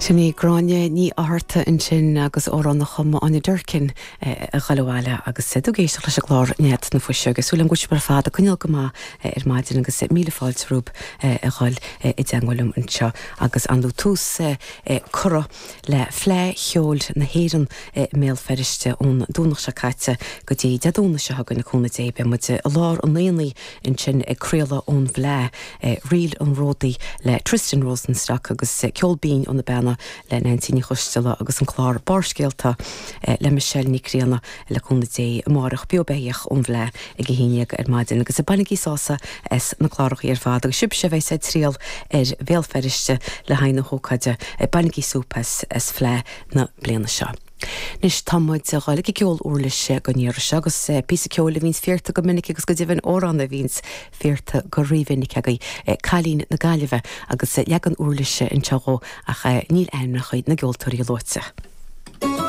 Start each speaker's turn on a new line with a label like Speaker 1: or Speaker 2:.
Speaker 1: Sinní gráine ní áharta in sin agus órán nach chum an dúrcin a chaáile agus sé gééis leis a glár net na fuise agus súlam go bar fád a chuneal go má maidin agus míle fáiltrúp a gáil I dangolum anseo agus anú tús chora le flé cheol na héan mél ferrichte ón dúnach se caite go dtí deúna se hagan na cúna débe mu a lár an léanaí in sin créala ón bhlé riil an ródaí le Tristan Rosenstock agus ceolbín an na benna le Nancy Chustela agus an chlár barscéalta le Michelle Nicréana le cúna dé marach biobéach ón bhlé ag híineag maidin agus a banigí sása na chláracha fád agus sib se bheith sé tríal bhéalferiste le haine hócaide banigí súpas flé na bliana seo. Nis táid a gáil ceol úrlaise go níir se agus pí ceola víns fearta go minic agus go dtíhann órán a víns fearta go riomhinnic agaí chalín na gaiileh agus legan úrlaise an teó a níl éna chuid na ggheoltóirí lóite.